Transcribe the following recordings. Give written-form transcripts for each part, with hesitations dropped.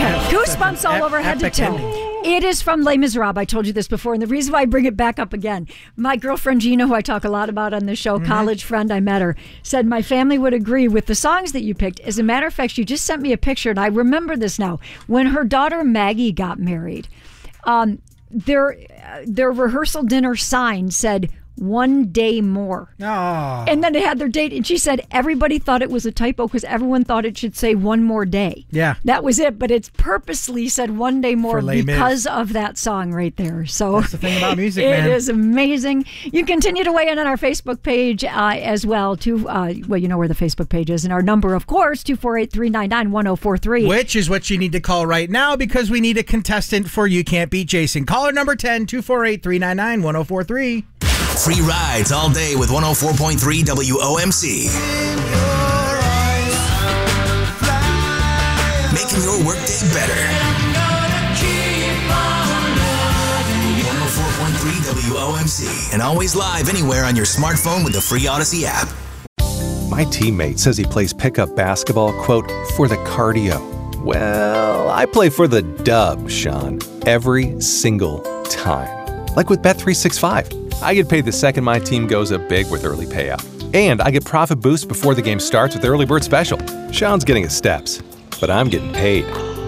Okay, goosebumps all over head to toe. It is from Les Miserables. I told you this before, and the reason why I bring it back up again, my girlfriend Gina, who I talk a lot about on this show, college friend, I met her, said my family would agree with the songs that you picked. As a matter of fact, she just sent me a picture, and I remember this now. When her daughter Maggie got married, their rehearsal dinner sign said, "One day more." Oh. And then it had their date, and she said everybody thought it was a typo because everyone thought it should say one more day. Yeah. That was it, but it's purposely said one day more because of that song right there. So that's the thing about music, man. It is amazing. You continue to weigh in on our Facebook page as well. Well, you know where the Facebook page is, and our number, of course, 248-399-1043. Which is what you need to call right now because we need a contestant for You Can't Beat Jason. Caller number 10, 248-399-1043. Free rides all day with 104.3 WOMC. Making your workday better. 104.3 WOMC. And always live anywhere on your smartphone with the free Odyssey app. My teammate says he plays pickup basketball, quote, for the cardio. Well, I play for the dub, Sean, every single time. Like with Bet365. I get paid the second my team goes up big with early payout. And I get profit boost before the game starts with Early Bird Special. Sean's getting his steps, but I'm getting paid.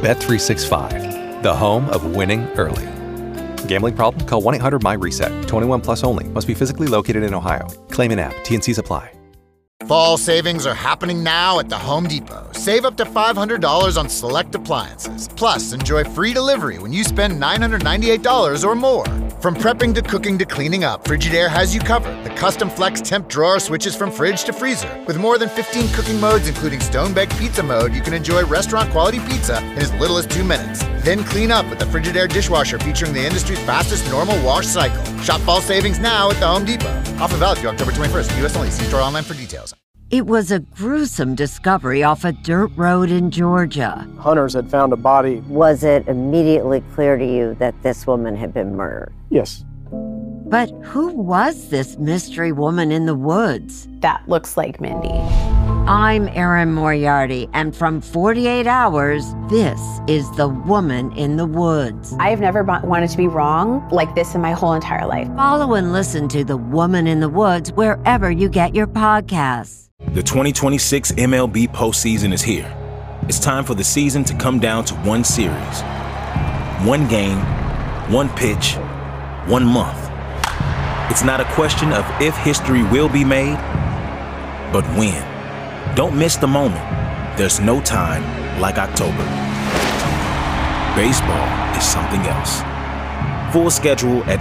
Bet365, the home of winning early. Gambling problem? Call 1-800-MY-RESET. 21 plus only. Must be physically located in Ohio. Claim in app. T&Cs apply. Fall savings are happening now at the Home Depot. Save up to $500 on select appliances. Plus, enjoy free delivery when you spend $998 or more. From prepping to cooking to cleaning up, Frigidaire has you covered. The custom flex temp drawer switches from fridge to freezer. With more than 15 cooking modes, including stone-baked pizza mode, you can enjoy restaurant-quality pizza in as little as 2 minutes. Then clean up with the Frigidaire dishwasher featuring the industry's fastest normal wash cycle. Shop fall savings now at the Home Depot. Offer valid through October 21st. U.S. only. See store online for details. It was a gruesome discovery off a dirt road in Georgia. Hunters had found a body. Was it immediately clear to you that this woman had been murdered? Yes. But who was this mystery woman in the woods? That looks like Mindy. I'm Erin Moriarty, and from 48 Hours, this is The Woman in the Woods. I've never wanted to be wrong like this in my whole entire life. Follow and listen to The Woman in the Woods wherever you get your podcasts. The 2026 MLB postseason is here. It's time for the season to come down to one series. One game, one pitch, 1 month. It's not a question of if history will be made, but when. Don't miss the moment. There's no time like October. Baseball is something else. Full schedule at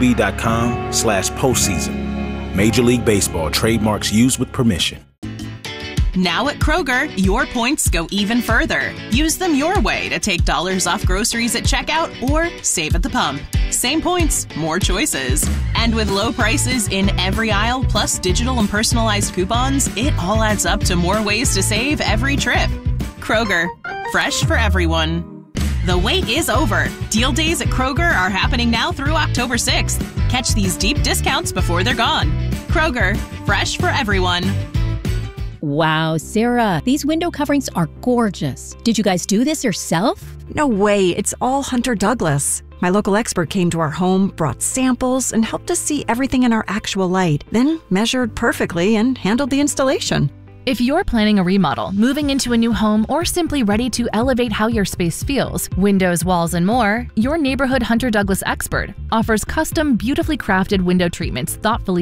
MLB.com/postseason. Major League Baseball trademarks used with permission. Now at Kroger, your points go even further. Use them your way to take dollars off groceries at checkout or save at the pump. Same points, more choices. And with low prices in every aisle, plus digital and personalized coupons, it all adds up to more ways to save every trip. Kroger, fresh for everyone. The wait is over. Deal days at Kroger are happening now through October 6th. Catch these deep discounts before they're gone. Kroger, fresh for everyone. Wow, Sarah, these window coverings are gorgeous. Did you guys do this yourself? No way, it's all Hunter Douglas. My local expert came to our home, brought samples, and helped us see everything in our actual light, then measured perfectly and handled the installation. If you're planning a remodel, moving into a new home, or simply ready to elevate how your space feels, windows, walls, and more, your neighborhood Hunter Douglas expert offers custom, beautifully crafted window treatments thoughtfully